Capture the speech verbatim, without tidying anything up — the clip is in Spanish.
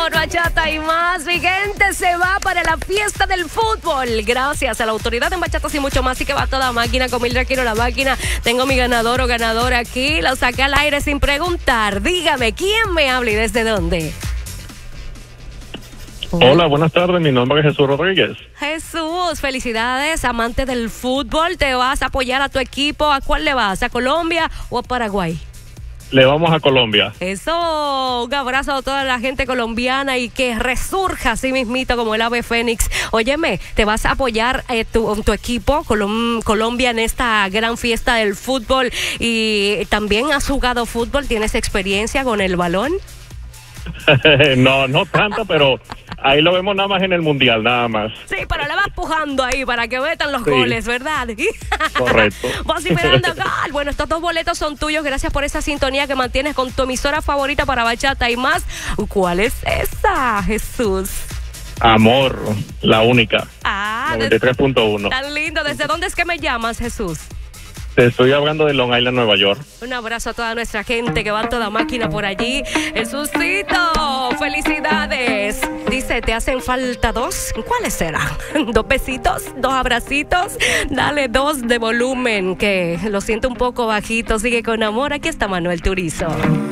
por Bachata y Más. Mi gente se va para la fiesta del fútbol. Gracias a la autoridad en Bachatas y mucho más. Así que va toda máquina con Mildred Aquino la máquina. Tengo mi ganador o ganadora aquí. Lo saqué al aire sin preguntar. Dígame, ¿quién me habla y desde dónde? Hola, buenas tardes, mi nombre es Jesús Rodríguez. Jesús, felicidades, amante del fútbol. ¿Te vas a apoyar a tu equipo? ¿A cuál le vas? ¿A Colombia o a Paraguay? Le vamos a Colombia. Eso, un abrazo a toda la gente colombiana y que resurja así mismito como el ave fénix. Óyeme, ¿te vas a apoyar eh, tu, tu equipo Colom- Colombia en esta gran fiesta del fútbol? Y también has jugado fútbol, ¿tienes experiencia con el balón? no, no tanto, pero ahí lo vemos nada más en el Mundial, nada más. Sí, pero le vas pujando ahí para que metan los Sí. goles, ¿verdad? Correcto. Vas esperando gol. Bueno, estos dos boletos son tuyos. Gracias por esa sintonía que mantienes con tu emisora favorita para Bachata y Más. ¿Cuál es esa, Jesús? Amor, la única. Ah, noventa y tres punto uno. tan lindo. ¿Desde dónde es que me llamas, Jesús? Te estoy hablando de Long Island, Nueva York. Un abrazo a toda nuestra gente que va toda máquina por allí. Jesucito, felicidades. Dice, ¿te hacen falta dos? ¿Cuáles serán? ¿Dos besitos? ¿Dos abracitos? Dale dos de volumen, que lo siento un poco bajito. Sigue con amor. Aquí está Manuel Turizo.